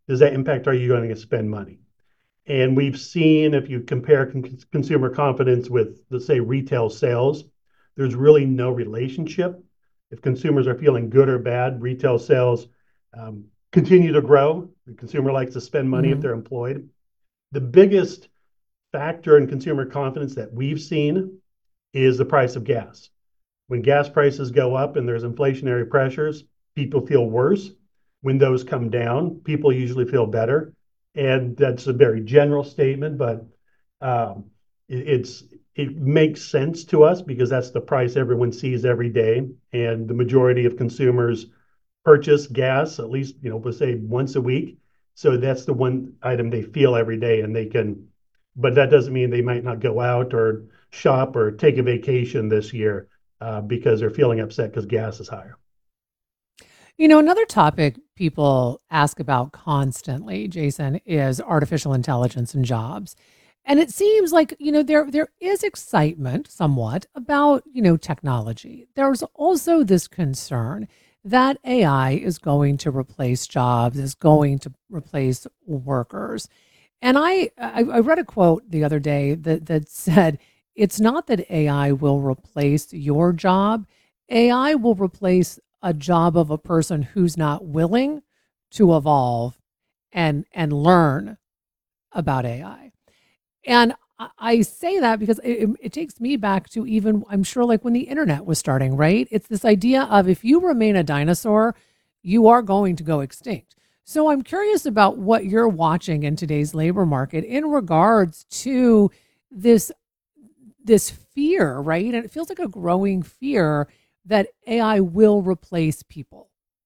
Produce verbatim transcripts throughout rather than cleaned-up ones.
does that impact, are you going to spend money? And we've seen, if you compare con- consumer confidence with, let's say, retail sales, there's really no relationship. If consumers are feeling good or bad, retail sales um, continue to grow. The consumer likes to spend money if Hmm. they're employed. The biggest factor in consumer confidence that we've seen is the price of gas. When gas prices go up and there's inflationary pressures, people feel worse. When those come down, people usually feel better. And that's a very general statement, but um, it, it's it makes sense to us because that's the price everyone sees every day, and the majority of consumers purchase gas at least, you know, let's say once a week. So that's the one item they feel every day, and they can. But that doesn't mean they might not go out or shop or take a vacation this year uh, because they're feeling upset because gas is higher. You know, another topic people ask about constantly, Jason, is artificial intelligence and jobs. And it seems like, you know, there there is excitement somewhat about, you know, technology. There's also this concern that A I is going to replace jobs, is going to replace workers. And I I, I read a quote the other day that that said, it's not that A I will replace your job. A I will replace a job of a person who's not willing to evolve and and learn about A I. And I I say that because it, it it takes me back to, even, I'm sure, like when the internet was starting, right? It's this idea of, if you remain a dinosaur, you are going to go extinct. So I'm curious about what you're watching in today's labor market in regards to this this fear, right? And it feels like a growing fear that A I will replace people.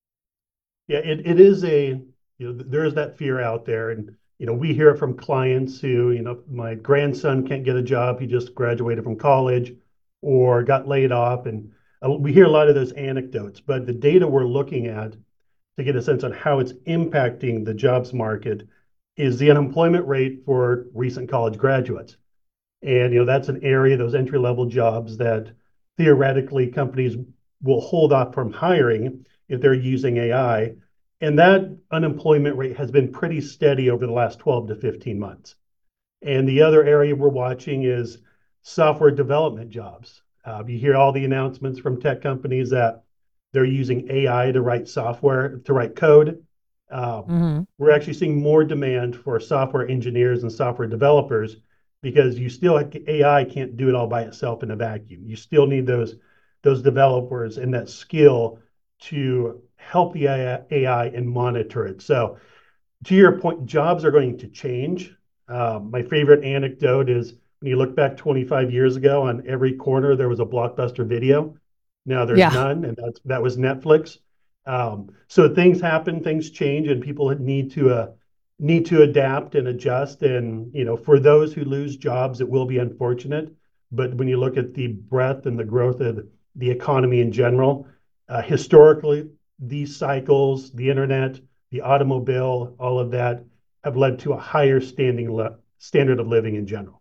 Yeah, it, it is a, you know, there is that fear out there. And, you know, we hear it from clients who, you know, my grandson can't get a job. He just graduated from college or got laid off. And uh, we hear a lot of those anecdotes, but the data we're looking at to get a sense on how it's impacting the jobs market is the unemployment rate for recent college graduates. And, you know, that's an area, those entry level jobs that theoretically companies will hold off from hiring if they're using A I. And that unemployment rate has been pretty steady over the last twelve to fifteen months. And the other area we're watching is software development jobs. Uh, you hear all the announcements from tech companies that they're using A I to write software, to write code. Um, Hmm. we're actually seeing more demand for software engineers and software developers because you still, A I can't do it all by itself in a vacuum. You still need those those developers and that skill to help the A I and monitor it. So to your point, jobs are going to change. Um, my favorite anecdote is when you look back twenty-five years ago, on every corner there was a Blockbuster Video. Now there's Yeah. none, and that's that was Netflix. Um, so things happen, things change, and people need to uh, need to adapt and adjust. And you know, for those who lose jobs, it will be unfortunate. But when you look at the breadth and the growth of the economy in general, uh, historically, these cycles, the internet, the automobile, all of that have led to a higher standing le- standard of living in general.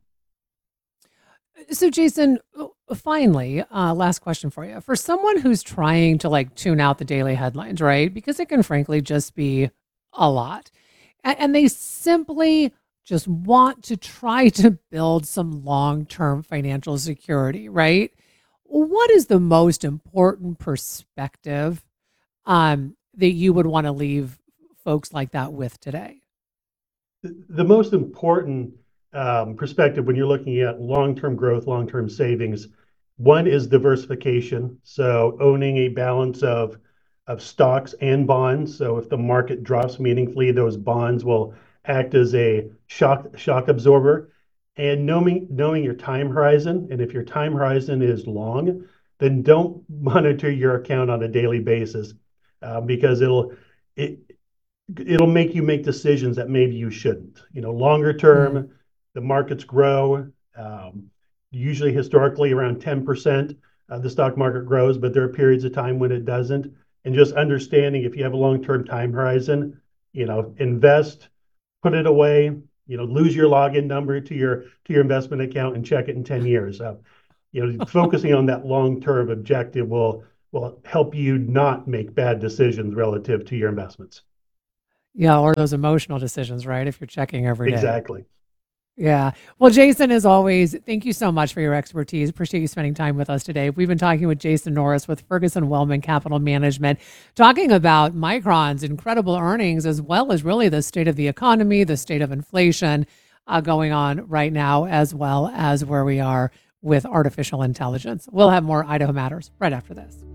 So, Jason, uh, finally, uh, last question for you. For someone who's trying to like tune out the daily headlines, right? Because it can frankly just be a lot. And, and they simply just want to try to build some long term financial security, right? What is the most important perspective um, that you would want to leave folks like that with today? The most important um, perspective when you're looking at long-term growth, long-term savings, one is diversification. So owning a balance of of stocks and bonds. So if the market drops meaningfully, those bonds will act as a shock shock absorber. And knowing knowing your time horizon, and if your time horizon is long, then don't monitor your account on a daily basis uh, because it'll it it'll make you make decisions that maybe you shouldn't. You know, longer Mm. term, the markets grow. Um, usually, historically, around ten percent of the stock market grows, but there are periods of time when it doesn't. And just understanding if you have a long term time horizon, you know, invest, put it away, you know, lose your login number to your to your investment account and check it in ten years. Uh, you know, focusing on that long term objective will will help you not make bad decisions relative to your investments. Yeah, or those emotional decisions, right? If you're checking every day. Exactly. Yeah. Well, Jason, as always, thank you so much for your expertise. Appreciate you spending time with us today. We've been talking with Jason Norris with Ferguson Wellman Capital Management, talking about Micron's incredible earnings, as well as really the state of the economy, the state of inflation uh, going on right now, as well as where we are with artificial intelligence. We'll have more Idaho Matters right after this.